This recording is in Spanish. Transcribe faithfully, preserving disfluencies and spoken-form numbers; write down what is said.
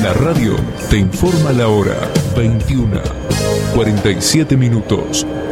La radio te informa la hora veintiuna, cuarenta y siete minutos.